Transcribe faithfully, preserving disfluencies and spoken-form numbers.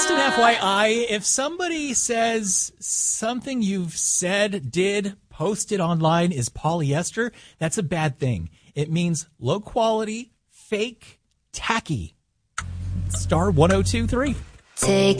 Just an F Y I, if somebody says something you've said, did, posted online is polyester, that's a bad thing. It means low quality, fake, tacky. Star one oh two three. Take